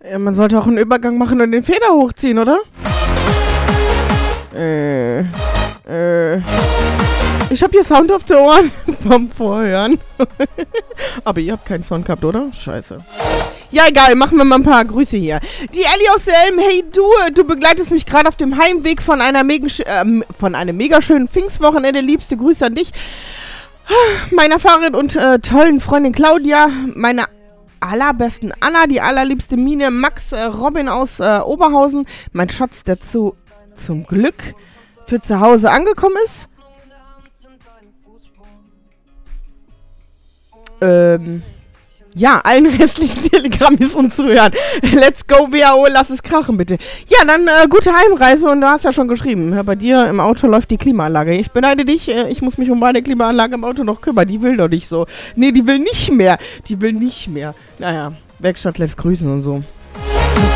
Ja, man sollte auch einen Übergang machen und den Feder hochziehen, oder? Ich hab hier Sound auf den Ohren vom Vorhören. Aber ihr habt keinen Sound gehabt, oder? Scheiße. Ja, egal, machen wir mal ein paar Grüße hier. Die Ellie aus Selm, hey du begleitest mich gerade auf dem Heimweg von einem mega schönen Pfingstwochenende. Liebste Grüße an dich, meiner Fahrerin und tollen Freundin Claudia, meine allerbesten Anna, die allerliebste Mine, Max, Robin aus Oberhausen, mein Schatz, der zum Glück für zu Hause angekommen ist. Ja, allen restlichen Telegrammis und Zuhören. Let's go, WHO, lass es krachen, bitte. Ja, dann gute Heimreise und du hast ja schon geschrieben, bei dir im Auto läuft die Klimaanlage. Ich beneide dich, ich muss mich um meine Klimaanlage im Auto noch kümmern. Die will doch nicht so. Nee, die will nicht mehr. Naja, Werkstatt lässt grüßen und so.